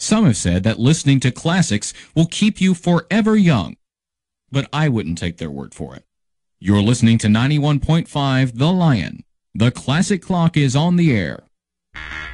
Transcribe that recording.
Some have said that listening to classics will keep you forever young, but I wouldn't take their word for it. You're listening to 91.5 The Lion. The Classic Clock is on the air.